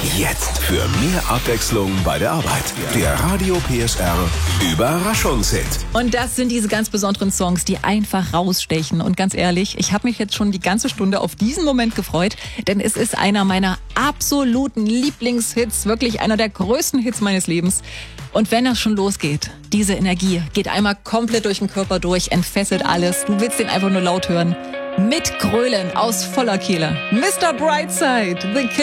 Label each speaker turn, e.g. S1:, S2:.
S1: Jetzt für mehr Abwechslung bei der Arbeit. Der Radio PSR Überraschungshit.
S2: Und das sind diese ganz besonderen Songs, die einfach rausstechen. Und ganz ehrlich, ich habe mich jetzt schon die ganze Stunde auf diesen Moment gefreut, denn es ist einer meiner absoluten Lieblingshits, wirklich einer der größten Hits meines Lebens. Und wenn das schon losgeht, diese Energie geht einmal komplett durch den Körper durch, entfesselt alles. Du willst den einfach nur laut hören. Mit Grölen aus voller Kehle. Mr. Brightside, The Kid.